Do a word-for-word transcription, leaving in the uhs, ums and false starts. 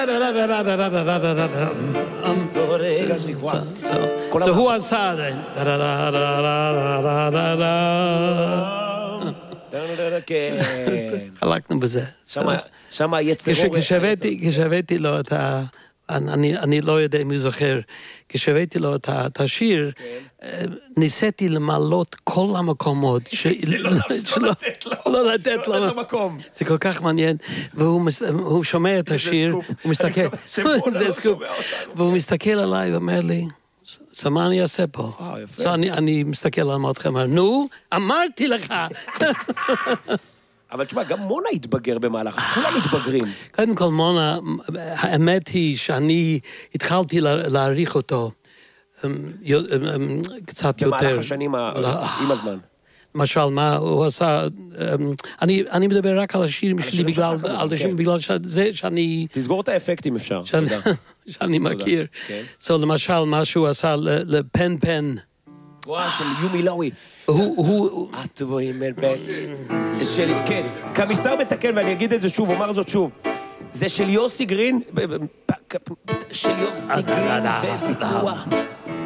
So who עשה את זה? חלקנו בזה. שמה יצרו... כשהבאתי לו את ה... אני לא יודע אם הוא זוכר, כשהבאתי לו את השיר, ניסיתי למלות כל המקומות. לא לתת לו מקום. זה כל כך מעניין. והוא שומע את השיר, הוא מסתכל, והוא מסתכל עליי ואומר לי, אז מה אני אעשה פה? אני מסתכל על אמרתכם, נו, אמרתי לך. אבל תשמע, גם מונה התבגר במהלך, כולם מתבגרים. קודם כל, מונה, האמת היא שאני התחלתי להעריך אותו קצת יותר. במהלך השנים עם הזמן. למשל, מה הוא עשה, אני מדבר רק על השירים שלי, בגלל זה שאני... תסגור את האפקטים אפשר. שאני מכיר. למשל, מה שהוא עשה לפן פן. וואו, של יומי לואי. הוא... את רואים בן... שלי, כן. כמיסר מתקן, ואני אגיד את זה שוב, אומר זאת שוב. זה של יוסי גרין, של יוסי גרין בביצוע.